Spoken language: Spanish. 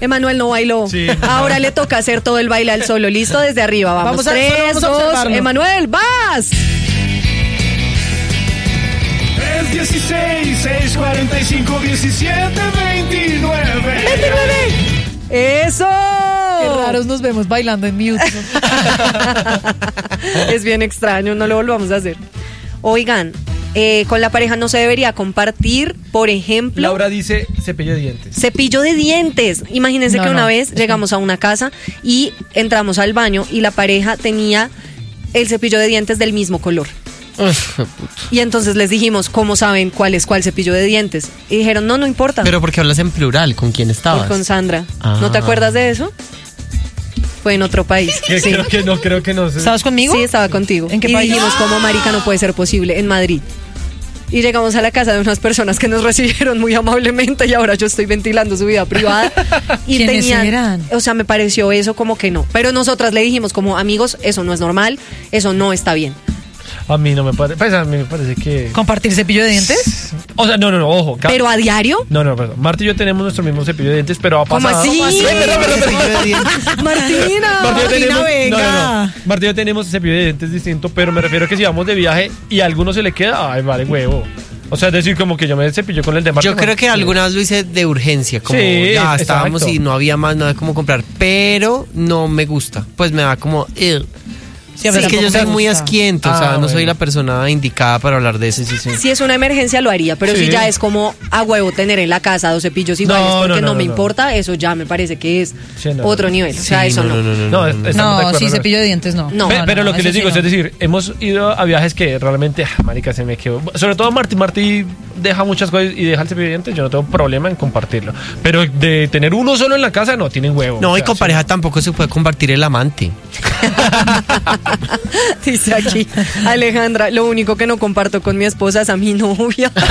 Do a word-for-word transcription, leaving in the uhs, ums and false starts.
Emanuel no bailó. Sí. Ahora le toca hacer todo el baile al solo. Listo, desde arriba. Vamos. Vamos a, Tres, dos, Emanuel, vas. Es dieciséis, seis, cuarenta y cinco, diecisiete, veintinueve. veintinueve. ¡Eso! Qué raros nos vemos bailando en mute. Es bien extraño, no lo volvamos a hacer. Oigan, eh, con la pareja no se debería compartir, por ejemplo... Laura dice cepillo de dientes. Cepillo de dientes. Imagínense no, que una no. vez llegamos a una casa y entramos al baño y la pareja tenía el cepillo de dientes del mismo color. Uf, y entonces les dijimos, ¿cómo saben cuál es cuál cepillo de dientes? Y dijeron, no, no importa. Pero porque hablas en plural, ¿con quién estabas? Por con Sandra. Ah. ¿No te acuerdas de eso? Fue en otro país. Sí. Creo que no, creo que no sé. ¿Estabas conmigo? Sí, estaba contigo. ¿En qué y país? dijimos, ¿cómo marica no puede ser posible? En Madrid. Y llegamos a la casa de unas personas que nos recibieron muy amablemente y ahora yo estoy ventilando su vida privada. Y ¿Quiénes tenían, eran? O sea, me pareció eso como que no. Pero nosotras le dijimos como amigos, eso no es normal, eso no está bien. A mí no me parece, pues a mí me parece que... ¿Compartir cepillo de dientes? O sea, no, no, no, ojo. Ca- ¿Pero a diario? No, no, perdón. Marta y yo tenemos nuestro mismo cepillo de dientes, pero ha pasado... ¿Cómo así? Ven, perdón, perdón, perdón. Martina. Marta y yo Martina, tenemos, venga. no, no, no. Marta y yo tenemos cepillo de dientes distinto, pero me refiero a que si vamos de viaje y a alguno se le queda, ay, vale, huevo. O sea, es decir, como que yo me cepillo con el de Marta. Yo creo que alguna vez lo hice de urgencia, como Sí, ya estábamos exacto. y no había más nada como comprar, pero no me gusta, pues me da como... Ugh. Sí, Sí, es que yo soy me muy gusta. asquiento, Ah, o sea, no bueno. soy la persona indicada para hablar de eso. Sí, sí. Si es una emergencia lo haría, pero Sí. si ya es como a huevo tener en la casa dos cepillos iguales No, porque no, no, no, me no. importa, eso ya me parece que es Sí, no. otro nivel. O sea, Sí, eso no. no, no, no, No, no, es- no. estamos de No, acuerdo, sí, ¿no? cepillo de dientes no. No. Pe- no, pero no, lo que eso les sí digo no. es decir, hemos ido a viajes que realmente, ah, marica, se me quedó. Sobre todo Martí, Martí deja muchas cosas y deja el cepillo de dientes, yo no tengo problema en compartirlo. Pero de tener uno solo en la casa, no, tienen huevo. No, O y sea, con sí. pareja tampoco se puede compartir el amante. Dice aquí Alejandra, lo único que no comparto con mi esposa es a mi novia.